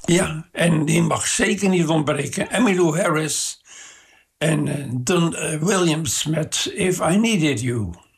Ja, en die mag zeker niet ontbreken. Emmylou Harris en Don Williams met If I Needed You.